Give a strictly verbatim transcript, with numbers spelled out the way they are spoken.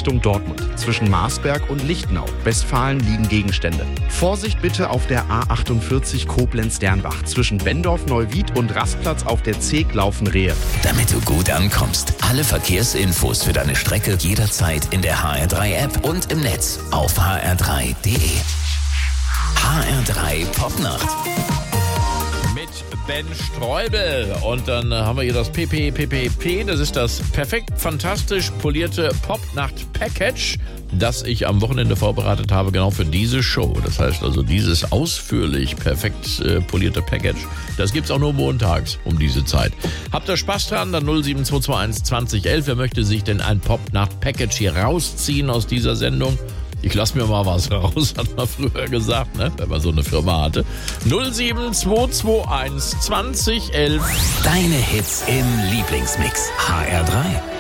Richtung Dortmund. Zwischen Marsberg und Lichtenau, Westfalen, liegen Gegenstände. Vorsicht bitte auf der A achtundvierzig Koblenz-Dernbach. Zwischen Bendorf-Neuwied und Rastplatz auf der Zeeg-Laufen-Rehe. Damit du gut ankommst. Alle Verkehrsinfos für deine Strecke jederzeit in der H R drei App und im Netz auf h r drei punkt d e. H R drei Popnacht. Mit Ben Streubel. Und dann haben wir hier das P P P P P. Das ist das perfekt, fantastisch polierte Popnacht-Package, das ich am Wochenende vorbereitet habe, genau für diese Show. Das heißt also, dieses ausführlich perfekt äh, polierte Package, das gibt's auch nur montags um diese Zeit. Habt ihr Spaß dran? Dann null sieben zwei zwei eins zwanzig elf. Wer möchte sich denn ein Popnacht-Package hier rausziehen aus dieser Sendung? Ich lass mir mal was raus, hat man früher gesagt, ne? Wenn man so eine Firma hatte. null sieben zwei zwei eins zwanzig elf. Deine Hits im Lieblingsmix. H R drei.